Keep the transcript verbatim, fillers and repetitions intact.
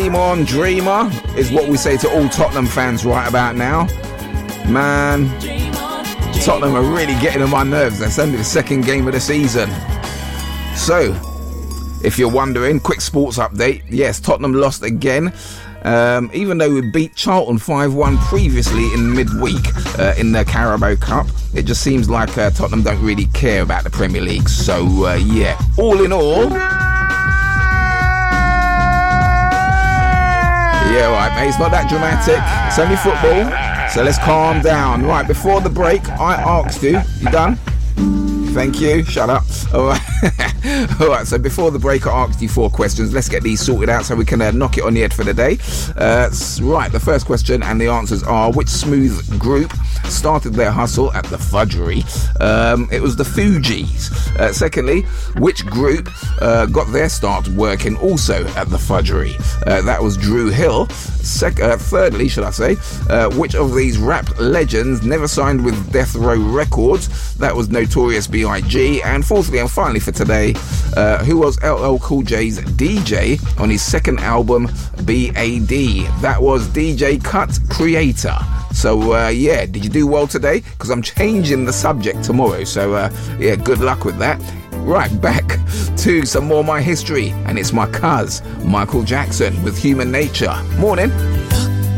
Dream on, dreamer, is what we say to all Tottenham fans right about now. Man, Tottenham are really getting on my nerves. That's only the second game of the season. So, if you're wondering, quick sports update. Yes, Tottenham lost again. Um, even though we beat Charlton five one previously in midweek uh, in the Carabao Cup, it just seems like uh, Tottenham don't really care about the Premier League. So, uh, yeah, all in all... Yeah, right, mate, it's not that dramatic. It's only football, so let's calm down. Right, before the break, I asked you, you done? Thank you. Shut up. All right. All right. So before the break, I asked you four questions. Let's get these sorted out so we can uh, knock it on the head for the day. Uh, right. The first question and the answers are: which smooth group started their hustle at the Fudgery? Um, it was the Fugees. Uh, secondly, which group uh, got their start working also at the Fudgery? Uh, that was Drew Hill. Sec- uh, thirdly, should I say, uh, which of these rap legends never signed with Death Row Records? That was Notorious B I G. And fourthly and finally for today, uh, who was L L Cool J's D J on his second album, B A D? That was D J Cut Creator. So, uh, yeah, did you do well today? Because I'm changing the subject tomorrow. So, uh, yeah, good luck with that. Right, back to some more My History. And it's my cuz, Michael Jackson, with Human Nature. Morning.